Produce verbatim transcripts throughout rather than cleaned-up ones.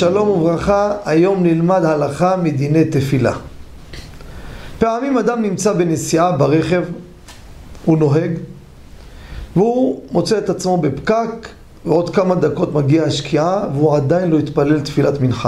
שלום וברכה, היום נלמד הלכה מדיני תפילה. פעמים אדם נמצא בנסיעה ברכב, הוא נוהג, והוא מוצא את עצמו בפקק, ועוד כמה דקות מגיעה השקיעה, והוא עדיין לא התפלל תפילת מנחה.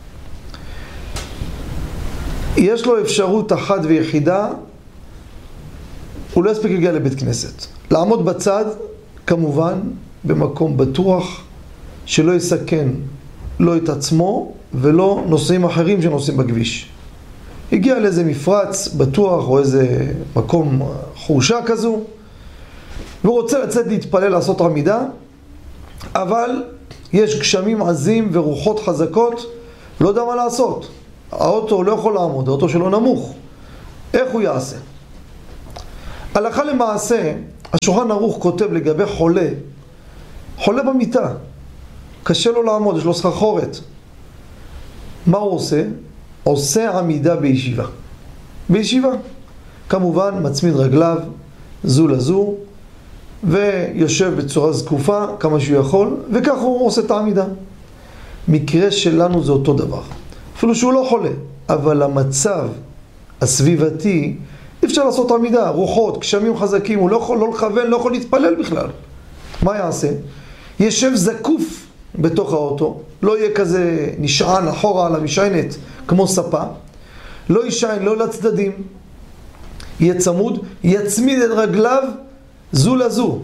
יש לו אפשרות אחת ויחידה, הוא לא יספיק להגיע לבית כנסת. לעמוד בצד, כמובן, במקום בטוח, שלא יסכן לא את עצמו ולא נוסעים אחרים שנוסעים בכביש. הגיע לאיזה מפרץ בטוח או איזה מקום חורשה כזו, והוא רוצה לצאת להתפלל, לעשות עמידה, אבל יש גשמים עזים ורוחות חזקות, לא יודע מה לעשות. האוטו לא יכול לעמוד, האוטו שלו נמוך. איך הוא יעשה? הלכה למעשה, השולחן ערוך כותב לגבי חולה, חולה במיטה, קשה לו לעמוד, יש לו סחרחורת. מה הוא עושה? עושה עמידה בישיבה. בישיבה. כמובן, מצמיד רגליו, זו לזו, ויושב בצורה זקופה, כמה שהוא יכול, וכך הוא עושה את העמידה. מקרה שלנו זה אותו דבר. אפילו שהוא לא חולה, אבל המצב הסביבתי, אי אפשר לעשות עמידה, רוחות, גשמים חזקים, הוא לא יכול לא לכוון, לא יכול להתפלל בכלל. מה יעשה? ישב זקוף בתוך האוטו, לא יהיה כזה נשען אחורה על המשענת כמו ספה, לא יישען, לא לצדדים, יהיה צמוד, יצמיד את רגליו זו לזו.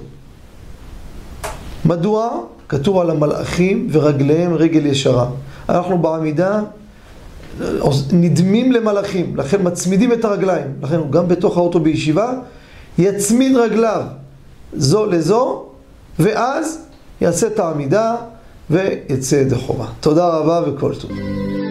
מדוע? כתוב על המלאכים ורגליהם רגל ישרה. אנחנו בעמידה נדמים למלאכים, לכן מצמידים את הרגליים, לכן הוא גם בתוך האוטו בישיבה, יצמיד רגליו זו לזו, ואז יעשה את העמידה ויצא ידי חובה. תודה רבה וכל טוב.